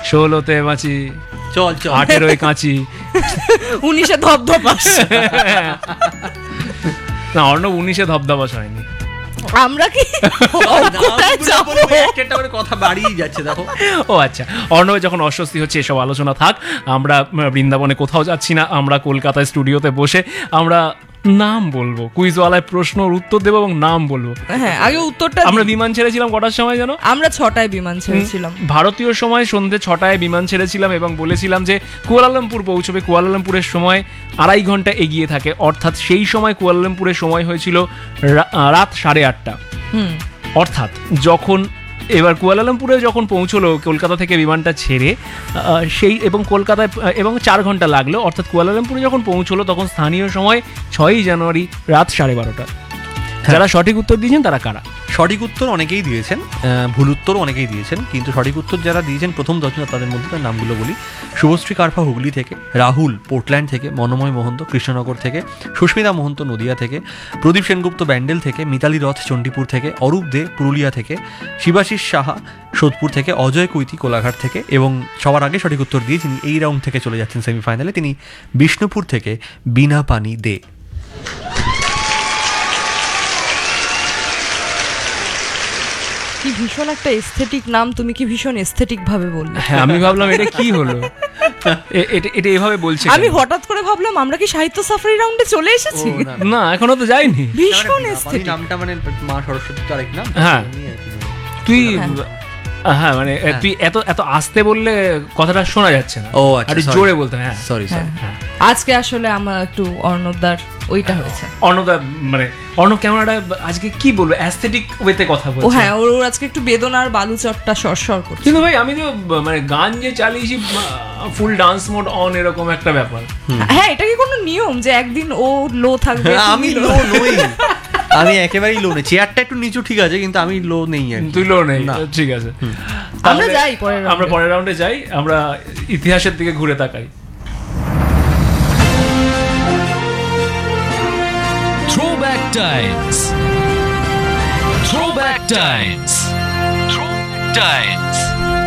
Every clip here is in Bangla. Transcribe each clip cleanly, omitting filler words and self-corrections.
16-তে মাছি, চল 18-য় কাঁচি, 19-এ ধবধবাস। না অর্ণব 19-এ ধবধবাস হয়নি। আমরা কি একটা করে কথা বাড়িয়ে যাচ্ছে দেখো। ও আচ্ছা, অর্ণব যখন অস্বস্তি হচ্ছে এসব আলোচনা থাক, আমরা বৃন্দাবনে কোথাও যাচ্ছি না, আমরা কলকাতায় স্টুডিওতে বসে আমরা নাম বলবো, কুইজওয়ালায় প্রশ্নের উত্তর দেবো এবং নাম বলবো। হ্যাঁ, আগে উত্তরটা আমরা বিমান ছেড়েছিলাম কটার সময় জানো? আমরা 6টায় বিমান ছেড়েছিলাম, ভারতীয় সময় সন্ধ্যে 6টায় বিমান ছেড়েছিলাম এবং বলেছিলাম যে কুয়ালালামপুর পৌঁছবে। কুয়ালালামপুরের সময় 2.5 ঘন্টা এগিয়ে থাকে, অর্থাৎ সেই সময় কুয়ালালামপুরের সময় হয়েছিল রাত 8:30। অর্থাৎ যখন এবার কুয়ালালামপুরে যখন পৌঁছলো কলকাতা থেকে বিমানটা ছেড়ে, সেই এবং কলকাতায় এবং 4 ঘন্টা লাগলো, অর্থাৎ কুয়ালালামপুরে যখন পৌঁছলো তখন স্থানীয় সময় 6ই জানুয়ারি রাত 12:30। যারা সঠিক উত্তর দিয়েছেন তারা কারা? সঠিক উত্তর অনেকেই দিয়েছেন, ভুল উত্তরও অনেকেই দিয়েছেন, কিন্তু সঠিক উত্তর যারা দিয়েছেন প্রথম 10 জন তাদের মধ্যে তার নামগুলো বলি। শুভশ্রী কারফা হুগলি থেকে, রাহুল পোর্টল্যান্ড থেকে, মনোময় মহন্ত কৃষ্ণনগর থেকে, সুস্মিতা মহন্ত নদিয়া থেকে, প্রদীপ সেনগুপ্ত ব্যান্ডেল থেকে, মিতালি রথ চণ্ডীপুর থেকে, অরূপ দে পুরুলিয়া থেকে, শিবাশিস সাহা সোদপুর থেকে, অজয় কৈতি কোলাঘাট থেকে, এবং সবার আগে সঠিক উত্তর দিয়ে যিনি এই রাউন্ড থেকে চলে যাচ্ছেন সেমিফাইনালে, তিনি বিষ্ণুপুর থেকে বিনা পানি দে। কি ভীষণ একটা এস্থেটিক নাম, তুমি কি ভীষণ এস্থেটিক ভাবে বললে। হ্যাঁ, আমি ভাবলাম এটা কি হলো, এটা এভাবে বলছে। আমি হঠাৎ করে ভাবলাম আমরা কি সাহিত্য সাফারি রাউন্ডে চলে এসেছি। না, এখনো তো যাইনি। ভীষণ এস্থেটিক নামটা মানে মা সরস্বতীর আরেক নাম। হ্যাঁ, তুই হ্যাঁ মানে তুই এত এত আস্তে বললে কথাটা শোনা যাচ্ছে না। ও আচ্ছা, জোরে বলতে। হ্যাঁ সরি। আজকে আসলে আমার একটু অর্ণবদার ওইটা হয়েছে। অর্ণবদা মানে অর্ণব ক্যামেরাটা আজকে কি বলবো, অ্যাস্থেটিক ওয়েতে কথা বলছে। ও হ্যাঁ, ওর আজকে একটু বেদনার বালুচটটা সরসর করছে। কিন্তু ভাই আমি তো মানে গান যে চালিয়েছি ফুল ডান্স মোড অন, এরকম একটা ব্যাপার। হ্যাঁ, এটা কি কোনো নিয়ম যে একদিন ও লো থাকবে? আমি লো নই, আমি একেবারেই লো নেই। চেয়ারটা একটু নিচু ঠিক আছে, কিন্তু আমি লো নেই। তুই লো নেই, ঠিক আছে। আমরা যাই আমরা পরের রাউন্ডে যাই, আমরা ইতিহাসের দিকে ঘুরে তাকাই। Throwback Times. Throwback Times. Throwback Times.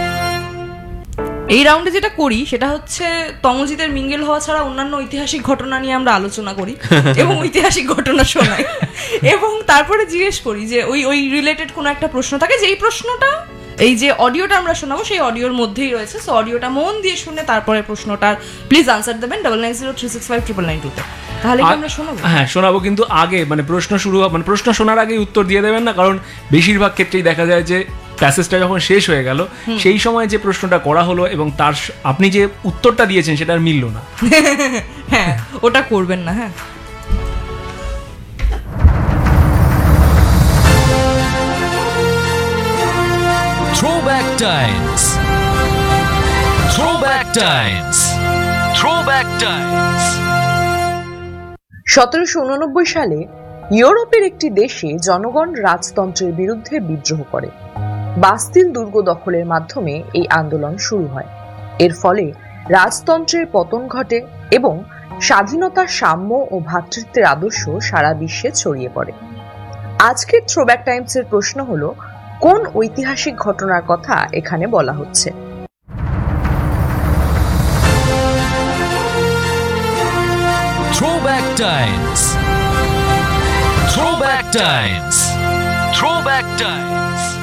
এই রাউন্ডে যেটা করি সেটা হচ্ছে তমজিতের মিঙ্গেল হওয়া ছাড়া অন্যান্য ঐতিহাসিক ঘটনা নিয়ে আমরা আলোচনা করি এবং ঐতিহাসিক ঘটনা শোনাই এবং তারপরে জিজ্ঞেস করি যে ওই রিলেটেড কোনো একটা প্রশ্ন থাকে, যে এই প্রশ্নটা এই যে অডিওটা আমরা শোনাবো সেই অডিওর মধ্যেই রয়েছে। সো অডিওটা মন দিয়ে শুনে তারপরে প্রশ্নটার প্লিজ আনসার দেবেন 9903659992-তে। তাহলে কি আমরা শোনাবো? হ্যাঁ শোনাবো, কিন্তু আগে মানে প্রশ্ন শুরু মানে প্রশ্ন শোনার আগে উত্তর দিয়ে দেবেন না, কারণ বেশিরভাগ ক্ষেত্রেই দেখা যায় যে প্যাসেজটা যখন শেষ হয়ে গেল সেই সময় যে প্রশ্নটা করা হলো এবং তার আপনি যে উত্তরটা দিয়েছেন সেটা আর মিলল না। হ্যাঁ, ওটা করবেন না। হ্যাঁ, Throwback Times. Throwback Times. Throwback Times. 1789 সালে ইউরোপের একটি দেশে জনগণ রাজতন্ত্রের বিরুদ্ধে বিদ্রোহ করে। বাস্তিল দুর্গ দখলের মাধ্যমে এই আন্দোলন শুরু হয়। এর ফলে রাজতন্ত্রের পতন ঘটে এবং স্বাধীনতা, সাম্য ও ভ্রাতৃত্বের আদর্শ সারা বিশ্বে ছড়িয়ে পড়ে। আজকের থ্রোব্যাক টাইমসের প্রশ্ন হলো, কোন ঐতিহাসিক ঘটনার কথা এখানে বলা হচ্ছে? Throwback Times. Throwback Times. Throwback Times.